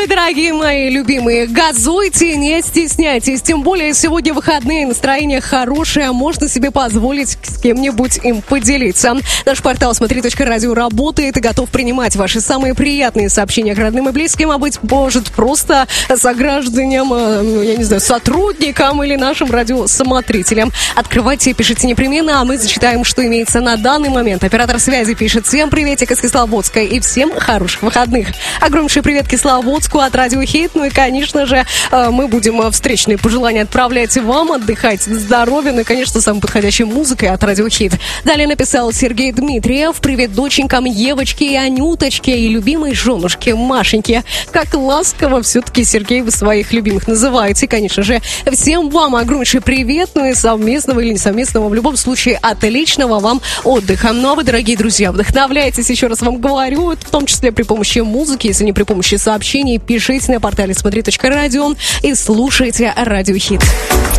вы, дорогие мои любимые, газуйте, не стесняйтесь. Тем более сегодня выходные, настроение хорошее, можно себе позволить с кем-нибудь им поделиться. Наш портал смотри.радио работает и готов принимать ваши самые приятные сообщения к родным и близким, а быть может просто согражданам, я не знаю, сотрудникам или нашим радиосмотрителям. Открывайте и пишите непременно, а мы зачитаем, что имеется на данный момент. Оператор связи пишет: всем приветик из Кисловодска и всем хороших выходных. Огромнейший привет Кисловодску от Радио Хит. Ну и, конечно же, мы будем встречные пожелания отправлять вам. Отдыхайте, здоровья, ну и, конечно, самой подходящей музыкой от Радио Хит. Далее написал Сергей Дмитриев: привет доченькам Евочке и Анюточке и любимой женушке Машеньке. Как ласково все-таки, Сергей, вы своих любимых называете. Конечно же, всем вам огромнейший привет, ну и совместного или несовместного, в любом случае, отличного вам отдыха. Ну а вы, дорогие друзья, вдохновляйтесь, еще раз вам говорю, в том числе при помощи музыки, если не при помощи сообщений, пишите на портале смотри.радио и слушайте Радио Хит.